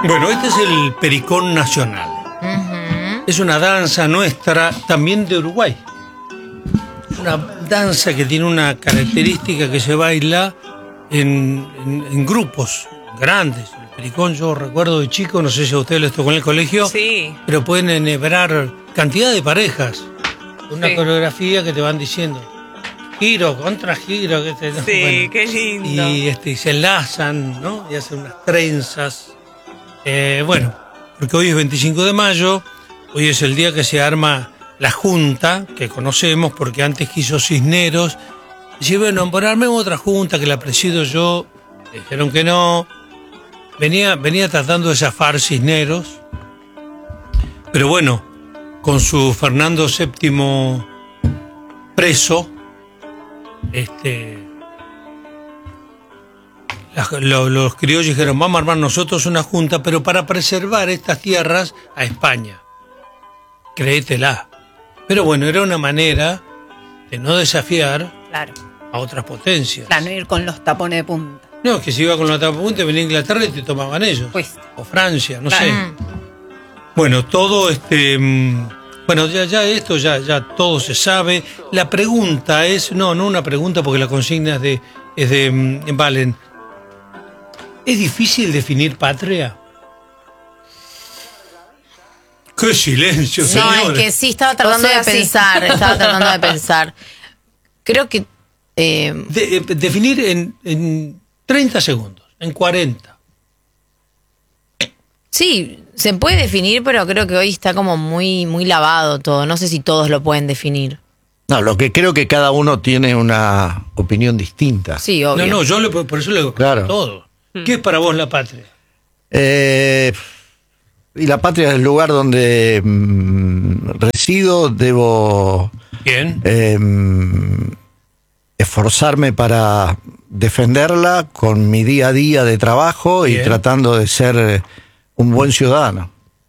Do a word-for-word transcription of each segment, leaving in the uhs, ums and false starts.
Bueno, este es el pericón nacional. Uh-huh. Es una danza nuestra, también de Uruguay. Una danza que tiene una característica que se baila en, en, en grupos grandes. El pericón, yo recuerdo de chico, no sé si a ustedes les tocó en el colegio, sí, pero pueden enhebrar cantidad de parejas. Una sí. coreografía que te van diciendo giro contra giro. Que te, sí, bueno, qué lindo. Y, este, y se enlazan, ¿no? Y hacen unas trenzas. Eh, bueno, porque hoy es veinticinco de mayo, hoy es el día que se arma la junta, que conocemos, porque antes quiso Cisneros. Dice, bueno, por armemos otra junta que la presido yo. Dijeron que no. Venía, venía tratando de zafar Cisneros. Pero bueno, con su Fernando séptimo preso, este, la, lo, los criollos dijeron, vamos a armar nosotros una junta, pero para preservar estas tierras a España. Créetela. Pero bueno, era una manera de no desafiar claro. a otras potencias. Claro, no ir con los tapones de punta. No, es que si iba con los tapones de punta, venía a Inglaterra y te tomaban ellos. Pues. O Francia, no claro. sé. Bueno, todo este... Bueno, ya, ya esto ya, ya todo se sabe. La pregunta es... No, no una pregunta porque la consigna es de, es de um, Valen. ¿Es difícil definir patria? ¡Qué silencio, señores! No, es que sí, estaba tratando o sea, de sí. pensar, estaba tratando de pensar. Creo que... Eh... De, eh, definir en, en treinta segundos, en cuarenta. Sí, se puede definir, pero creo que hoy está como muy, muy lavado todo. No sé si todos lo pueden definir. No, lo que creo que cada uno tiene una opinión distinta. Sí, obvio. No, no, yo le, por eso le digo claro. todo. ¿Qué es para vos la patria? Eh, y la patria es el lugar donde mmm, resido, debo Bien. Eh, esforzarme para defenderla con mi día a día de trabajo Bien. y tratando de ser un buen ciudadano.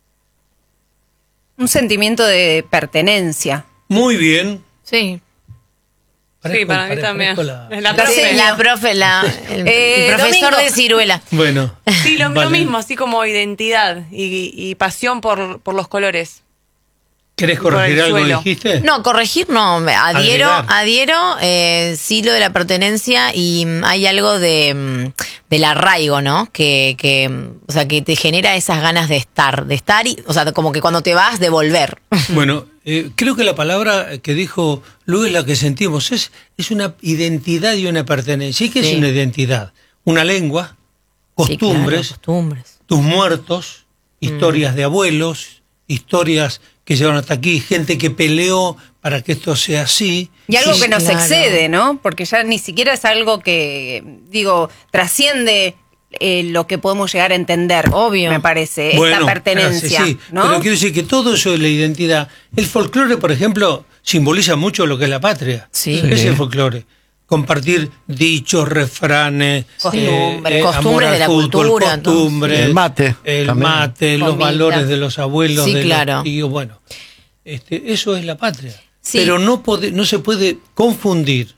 Un sentimiento de pertenencia. Muy bien. Sí. Parezco, sí, para mí también. La, la profe, la profe, la, el, eh, el profesor Domingo. de ciruela. Bueno. Sí, lo, vale. lo mismo, así como identidad y, y pasión por, por los colores. ¿Querés corregir algo, suelo. dijiste? No, corregir no, adhiero, Agregar. adhiero, eh, sí lo de la pertenencia y hay algo de del arraigo, ¿no? Que, que, o sea, que te genera esas ganas de estar, de estar, y, o sea, como que cuando te vas, de volver. Bueno, eh, creo que la palabra que dijo Lu es la que sentimos, es, es una identidad y una pertenencia. ¿Y qué sí. es una identidad? Una lengua, costumbres, sí, claro, costumbres. tus muertos, historias mm. de abuelos, historias que llegaron hasta aquí, gente que peleó para que esto sea así. Y algo sí, que nos claro. excede, ¿no? Porque ya ni siquiera es algo que, digo, trasciende eh, lo que podemos llegar a entender. Obvio. Me parece, bueno, esta pertenencia, gracias, sí. ¿no? Pero quiero decir que todo eso es la identidad. El folclore, por ejemplo, simboliza mucho lo que es la patria. Sí. ¿Qué es el folclore? Compartir dichos, refranes, costumbres, eh, eh, costumbres de la fútbol, cultura, costumbres, el mate, el también. mate, los Comida. valores de los abuelos, sí, de claro. los tíos, bueno, este, eso es la patria. Sí. Pero no, pode, no se puede confundir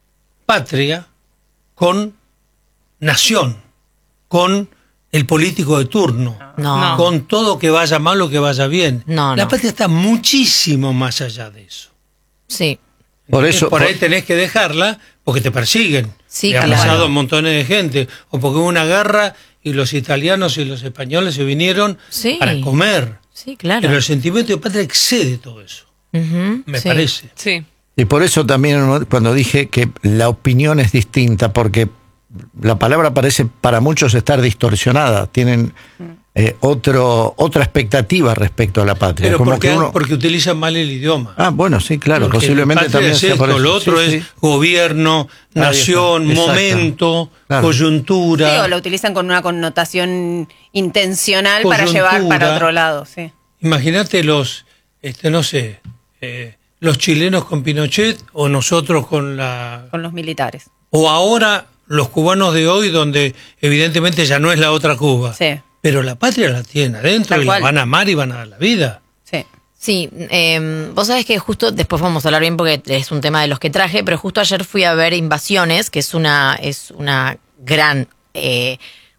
patria con nación, con el político de turno, no. con todo que vaya mal o que vaya bien. No, la no. patria está muchísimo más allá de eso. Sí. Por eso, por ahí por... tenés que dejarla porque te persiguen. Sí, le ha claro. pasado a montones de gente. O porque hubo una guerra y los italianos y los españoles se vinieron sí. para comer. Sí, claro. Pero el sentimiento de patria excede todo eso. Uh-huh. Me sí. parece. Sí. Y por eso también cuando dije que la opinión es distinta, porque la palabra parece para muchos estar distorsionada. Tienen... Eh, otro otra expectativa respecto a la patria. Pero como porque, que uno... porque utilizan mal el idioma. Ah, bueno, sí, claro, Porque posiblemente también es sea esto, por eso. lo otro sí, es sí. gobierno, Ahí nación, está. momento, Claro. coyuntura. Sí, o lo utilizan con una connotación intencional Coyuntura. para llevar para otro lado, sí. Imagínate los, este, no sé, eh, los chilenos con Pinochet o nosotros con la... Con los militares. O ahora los cubanos de hoy, donde evidentemente ya no es la otra Cuba. Sí. Pero la patria la tienen adentro Tal y la cual. van a amar y van a dar la vida. Sí. Sí, eh, vos sabés que justo, después vamos a hablar bien porque es un tema de los que traje, pero justo ayer fui a ver Invasiones, que es una, es una gran, eh,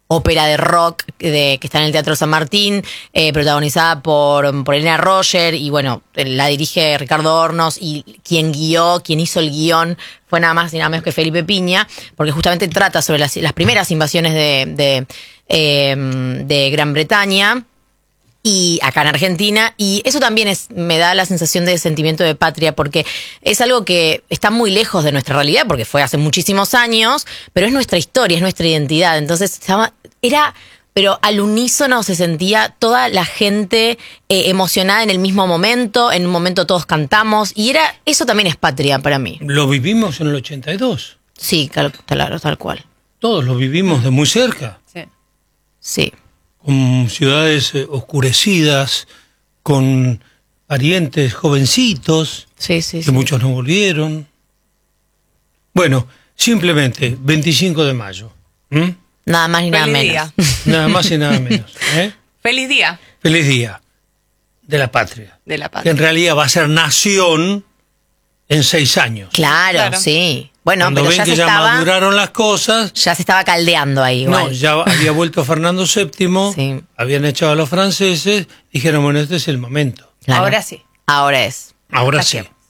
ópera de rock de, que está en el Teatro San Martín, eh, protagonizada por, por Elena Roger, y bueno, la dirige Ricardo Hornos, y quien guió, quien hizo el guión fue nada más y nada menos que Felipe Piña, porque justamente trata sobre las, las primeras invasiones de, de, eh, de Gran Bretaña y acá en Argentina, y eso también es, me da la sensación de sentimiento de patria, porque es algo que está muy lejos de nuestra realidad, porque fue hace muchísimos años, pero es nuestra historia, es nuestra identidad. Entonces estaba, era, pero al unísono se sentía toda la gente eh, emocionada en el mismo momento, en un momento todos cantamos, y era, eso también es patria para mí. Lo vivimos en el ochenta y dos. Sí, claro, tal, tal cual. Todos lo vivimos de muy cerca. Sí. Sí. Con ciudades eh, oscurecidas, con parientes jovencitos, Sí, sí, que sí. muchos no volvieron. Bueno, simplemente veinticinco de mayo. ¿m? Nada más ni nada Feliz menos. día. Nada más y nada menos. ¿eh? Feliz día Feliz día de la patria. de la Que patria. en realidad va a ser nación en seis años. Claro, Claro. sí. Bueno, Cuando pero ven ya que se ya estaba, maduraron las cosas, ya se estaba caldeando ahí. no, Igual. ya había vuelto Fernando séptimo, Sí. habían echado a los franceses, dijeron, bueno, este es el momento. Claro. Ahora sí. Ahora es. Ahora sí. Saquemos.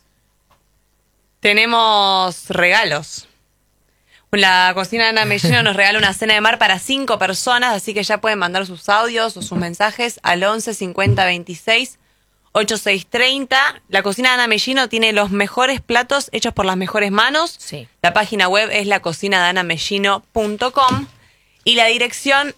Tenemos regalos. La cocina de Ana Mellino nos regala una cena de mar para cinco personas, así que ya pueden mandar sus audios o sus mensajes al once cincuenta veintiséis ochenta y seis treinta. La cocina de Ana Mellino tiene los mejores platos hechos por las mejores manos. Sí. La página web es la cocina de ana mellino punto com y la dirección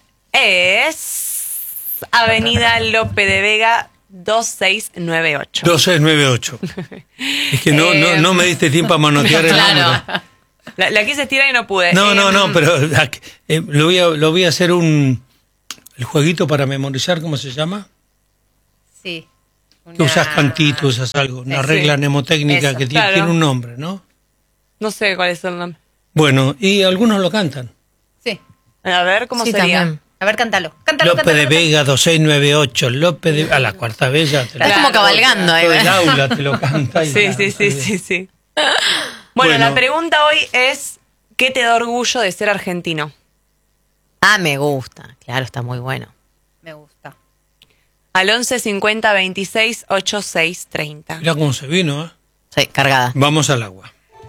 es Avenida Lope de Vega dos seis nueve ocho. dos seis nueve ocho. Es que no, no, no me diste tiempo a manotear el Claro. nombre. La, la quise estirar y no pude. No, Eh, no, no, pero eh, lo, voy a, lo voy a hacer un... El jueguito para memorizar, ¿cómo se llama? Sí. Que usas cantito, usas algo, una Sí. regla mnemotécnica Eso, que tiene, claro. tiene un nombre, ¿no? No sé cuál es el nombre. Bueno, y algunos lo cantan. Sí. A ver, ¿cómo Sí, sería? también. A ver, cántalo. Cántalo, López cántalo, de cántalo. Vega dos seis nueve ocho, López de... A la cuarta vez ya te lo... Es como cabalgando ahí. Todo el ¿verdad? aula te lo canta. y Sí, nada, sí, sí, está sí, bien. sí. Bueno, Bueno. la pregunta hoy es, ¿qué te da orgullo de ser argentino? Ah, me gusta. Claro, está muy bueno. Me gusta. Al once cincuenta veintiséis ochenta y seis treinta. Mirá cómo se vino, ¿eh? Sí, cargada. Vamos al agua.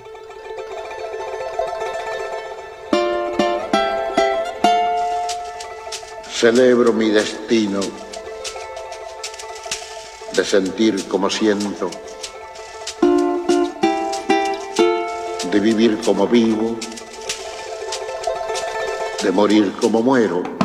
Celebro mi destino de sentir como siento, de vivir como vivo, de morir como muero.